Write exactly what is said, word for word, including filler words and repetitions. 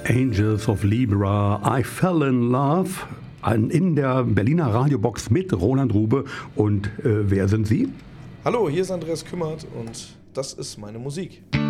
Angels of Libra, I Fell in Love, in der Berliner Radiobox mit Roland Rube. Und äh, wer sind Sie? Hallo, hier ist Andreas Kümmert und das ist meine Musik.